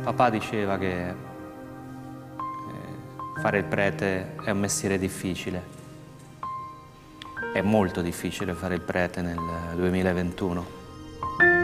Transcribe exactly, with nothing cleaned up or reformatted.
Papà diceva che eh, fare il prete è un mestiere difficile. È molto difficile fare il prete nel duemilaventuno.